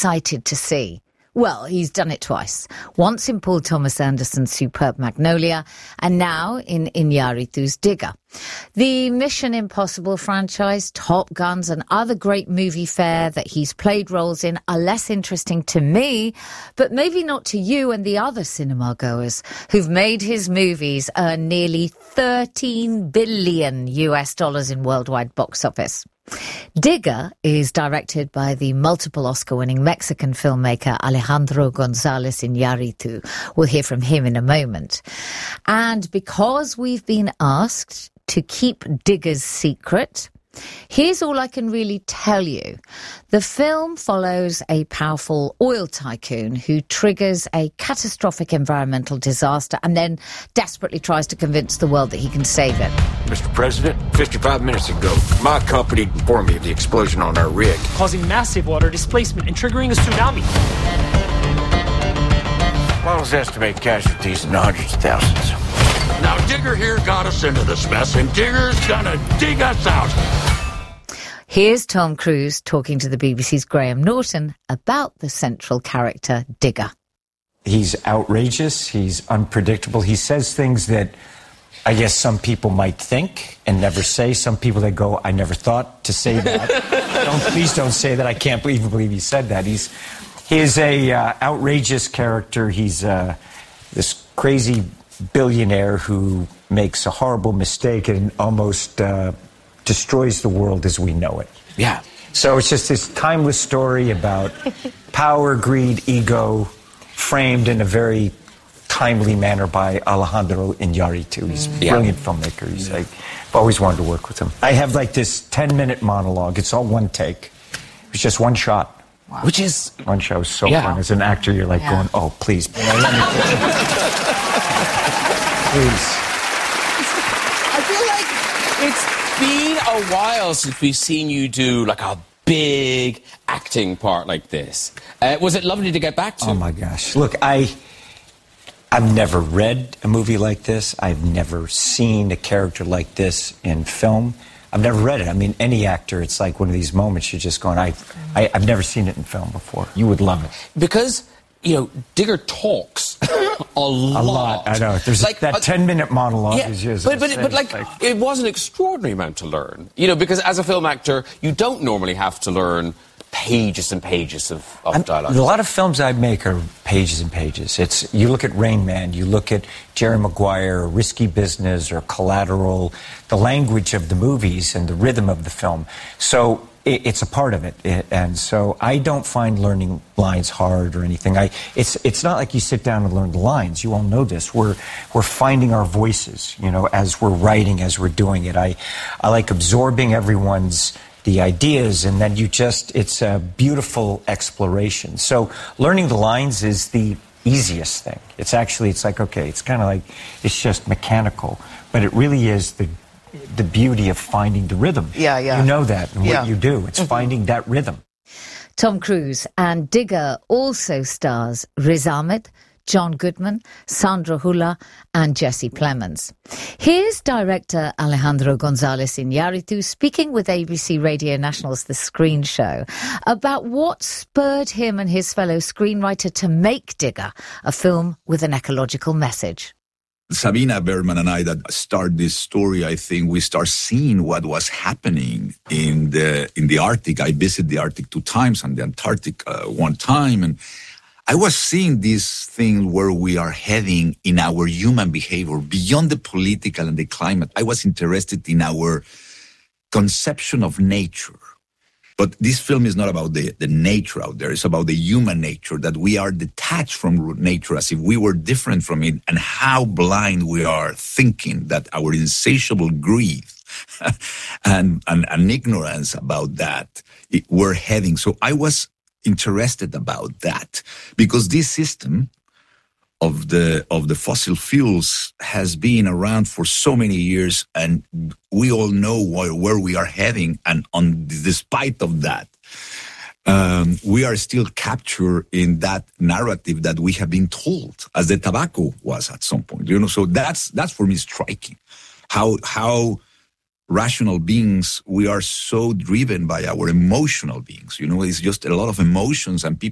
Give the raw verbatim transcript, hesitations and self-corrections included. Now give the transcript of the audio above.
excited to see? Well, he's done it twice. Once in Paul Thomas Anderson's superb Magnolia, and now in Iñárritu's Digger. The Mission Impossible franchise, Top Guns, and other great movie fare that he's played roles in are less interesting to me, but maybe not to you and the other cinema goers who've made his movies earn nearly thirteen billion US dollars in worldwide box office. Digger is directed by the multiple Oscar-winning Mexican filmmaker Alejandro González Iñárritu. We'll hear from him in a moment. And because we've been asked to keep Digger's secret, here's all I can really tell you. The film follows a powerful oil tycoon who triggers a catastrophic environmental disaster and then desperately tries to convince the world that he can save it. Mister President, fifty-five minutes ago, my company informed me of the explosion on our rig, causing massive water displacement and triggering a tsunami. Models estimate casualties in the hundreds of thousands. Now, Digger here got us into this mess, and Digger's gonna dig us out. Here's Tom Cruise talking to the B B C's Graham Norton about the central character, Digger. He's outrageous, he's unpredictable, he says things that I guess some people might think and never say. Some people that go, I never thought to say that. don't, please don't say that, I can't believe, believe he said that. He's, he is a uh, outrageous character, he's uh, this crazy billionaire who makes a horrible mistake and almost uh, destroys the world as we know it. Yeah. So it's just this timeless story about power, greed, ego, framed in a very timely manner by Alejandro Iñárritu. He's a yeah. brilliant filmmaker. He's like, I've always wanted to work with him. I have like this ten-minute monologue. It's all one take. It's just one shot. Wow. Which is... One shot was so yeah. fun. As an actor, you're like yeah. going, oh, please. Please. I feel like it's been a while since we've seen you do like a big acting part like this. Uh, was it lovely to get back to? Oh my gosh. Look, I, I've never read a movie like this. I've never seen a character like this in film. I've never read it. I mean, any actor, it's like one of these moments you're just going, I, I, I've never seen it in film before. You would love it. Because, you know, Digger talks a lot. A lot, I know. There's like, that ten-minute monologue yeah, is just... But, but, but like, like, it was an extraordinary amount to learn. You know, because as a film actor, you don't normally have to learn pages and pages of, of dialogue. A lot of films I make are pages and pages. It's, you look at Rain Man, you look at Jerry Maguire, or Risky Business, or Collateral, the language of the movies and the rhythm of the film. So it, it's a part of it. it. And so I don't find learning lines hard or anything. I, it's, it's not like you sit down and learn the lines. You all know this. We're, we're finding our voices, you know, as we're writing, as we're doing it. I, I like absorbing everyone's the ideas, and then you just, it's a beautiful exploration. So learning the lines is the easiest thing. It's actually, it's like, okay, it's kind of like, it's just mechanical, but it really is the the beauty of finding the rhythm. Yeah, yeah. You know that, and yeah. what you do, it's mm-hmm. finding that rhythm. Tom Cruise and Digger also stars Riz Ahmed, John Goodman, Sandra Hüller and Jesse Plemons. Here's director Alejandro González Iñárritu speaking with A B C Radio National's The Screen Show about what spurred him and his fellow screenwriter to make Digger, a film with an ecological message. Sabina Berman and I that start this story, I think we start seeing what was happening in the in the Arctic. I visited the Arctic two times and the Antarctic uh, one time, and I was seeing this thing where we are heading in our human behavior beyond the political and the climate. I was interested in our conception of nature. But this film is not about the, the nature out there. It's about the human nature, that we are detached from nature as if we were different from it, and how blind we are thinking that our insatiable greed and, and, and ignorance about that, it, we're heading. So I was interested about that because this system of the of the fossil fuels has been around for so many years, and we all know where, where we are heading. And on despite of that, um, we are still captured in that narrative that we have been told, as the tobacco was at some point. You know, so that's that's for me striking. How how rational beings we are so driven by our emotional beings. You know, it's just a lot of emotions, and people